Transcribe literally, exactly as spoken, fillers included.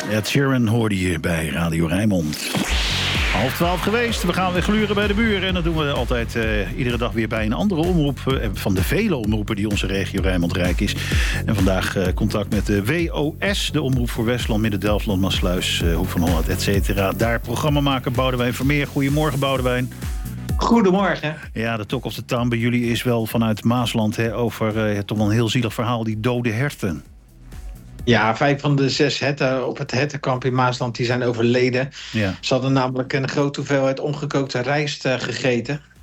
Ed Sheeran hoorde je bij Radio Rijnmond. Half twaalf geweest. We gaan weer gluren bij de buren. En dat doen we altijd uh, iedere dag weer bij een andere omroep. Uh, van de vele omroepen die onze regio Rijnmond rijk is. En vandaag uh, contact met de W O S. De omroep voor Westland, Midden-Delfland, Maassluis, uh, Hoek van Holland, et cetera. Daar programmamaker Boudewijn Vermeer. Goedemorgen, Boudewijn. Goedemorgen. Ja, de talk of the town bij jullie is wel vanuit Maasland... Hè, over uh, toch wel een heel zielig verhaal, die dode herten. Ja, vijf van de zes herten op het hertenkamp in Maasland die zijn overleden. Ja. Ze hadden namelijk een grote hoeveelheid omgekookte rijst uh, gegeten.